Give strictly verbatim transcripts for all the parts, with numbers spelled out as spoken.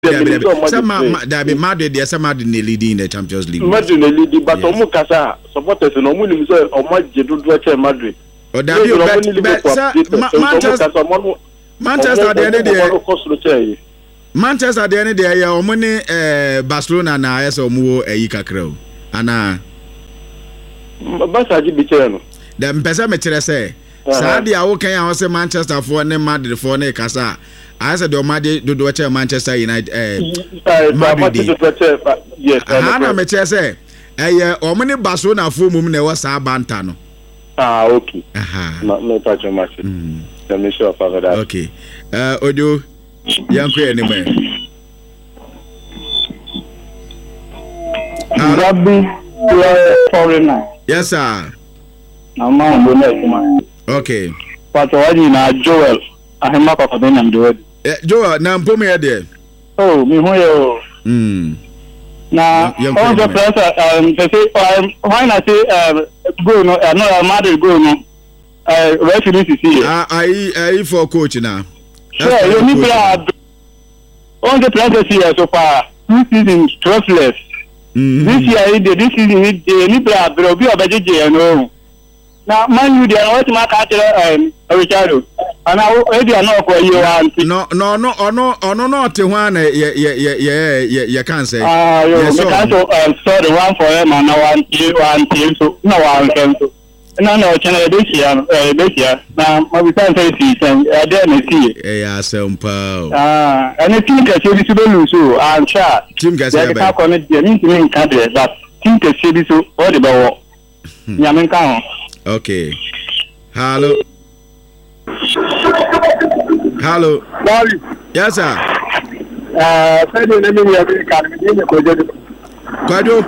Some Madrid, yes, some Madrid leading the Champions League. Madrid leading, but Omukasa supporters and Omuni or Madrid do watch Madrid. Or Manchester at the end of the day. Manchester at the end of the day, your money, Barcelona, and I saw more a Ika Crow. Anna Bassa Gibichano. The Pesamater say, Sadia, okay, I was a Manchester for ne Madrid for ne Casa. I said, do Madrid do watch Manchester United. Madrid. Yes, Hannah Mecha say, eh, or many Barcelona full woman was our Bantano. Ah, okay. Aha. No touch on much. Let me show for that. Okay. Uh, Odo, young queer anyway. Rabbi, foreigner. Yes, sir. I'm on the next. Okay. But what you know, Joel, I am not of them and do it. Joel, now put me there. Oh, me, who Hmm. Now, all the press, um, they say, um, why not say, uh, go no, uh, no, uh, mother go no, uh, referee to see. Ah, I, I for coach now. Sure, you need to have all the press here so far. Two seasons, trustless. This year, this season, they need to have, there will be a budget, you know. Now, man, you are not my catcher, um, Richard. And I already know for you. No, no, no, or no, or no, not to one, yeah, yeah, yeah, yeah, yeah, you can't say. Ah, you can't so the one for him, and no one, you one team, so no one can. No, no, channel this year, this year. Now, we can't say season, I didn't see. Yeah, some power. Ah, and the team can see this lose, so I'm sure. Team can say, I can't connect the meeting country, but team can see this all the ball. Yamin count. Okay. Hello. Hello. Sorry. Yes, sir. Uh, say the name of your academy. Quado.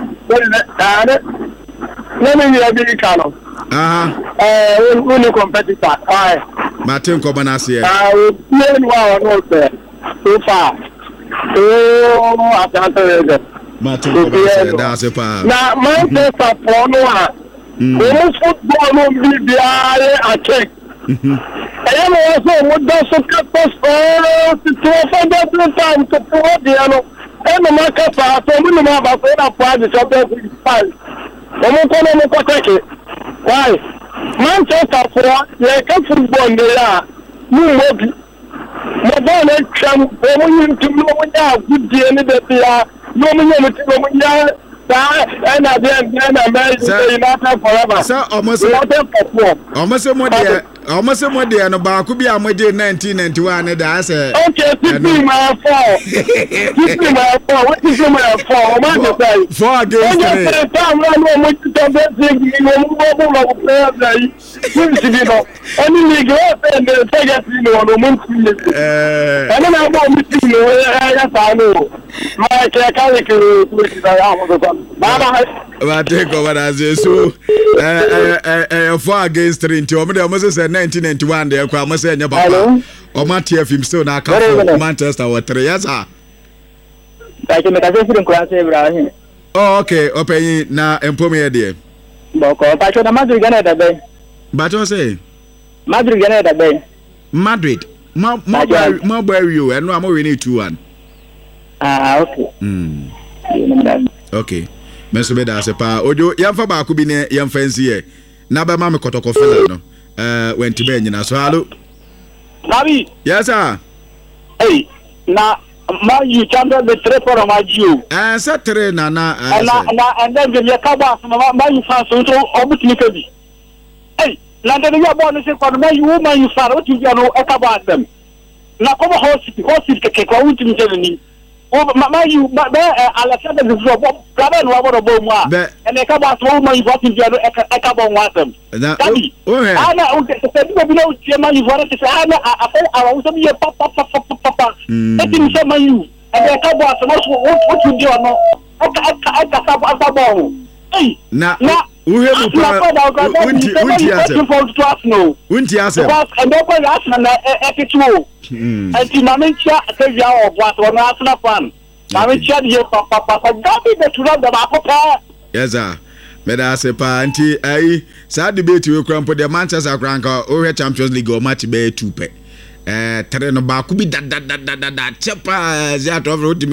Let me hear the Cano. Uh-huh. Uh, only competitor. Aye. Martin Cobanasi. I will play one out there. So far. Oh, I can't tell you. Martin Cobanasi. That's a power. Now, Manchester for no one. Almost football will be the eye I check. I am also what does so cut us for to find out the time to put the ano. And the market are so many more about that part is up there to find. I'm going to take it. Why? Manchester for like a football they are. No more. Madonna Trump, woman to know when you have good D N A that they are. No one to know when you are. And I didn't America United forever. So almost almost more dear, almost more dear. No, but could be a more nineteen ninety-one. And I said, okay, fifty my four, fifty my four. What is my four? Man, four against the time. I'm going to tell them things. You know, players. You know, only we go and take it. You know, no money. And then I'm going to you. I know. My can't which I But take over as a so uh four against three into almost said nineteen ninety one there almost said your papa or Matthew film still now come from Manchester or three years. I can make a different class. Oh, okay, open now and put me there. But Madrid Ganetta Bay. But I say Madrid Ganetta Bay. Madrid. Marbury you and no more we need two one. Ah, okay. Hmm. Okay. Meso be da se pa ojo yamfa ba ko bi ne yamfansi e na ba ma me kotoko fela no eh wenti be nyina so halo Nabi. Yes sir. Hey, na ma you champion the three for ma you. Eh se three na na na na and then the kaba so ma ma you fan so so obutini ka bi. Hey, na de ya bo no se for ma you ma you fan what you no e kaba dem. Na ko hospital hospital ke ko utimi je ni. Oh, my, you, but Alexander is a brother and one of them. And they come out to my voting to a couple of them. Daddy, I know the German you wanted to say, I was a year papa, papa, papa. I didn't say my you. And they come out to what you do. I got a ball. Hey, now, who have you? Wouldn't you answer? And nobody asked me at it too. And the Mamicha, I of what one Arsenal fan. Mamicha, you papa, don't be the truth of the yes, sir. Meda se pa anti ai sa debate we krampo the Manchester Cranka o Champions League o match be two pe. eh tere no ba ku bi da da da da da chepa zia to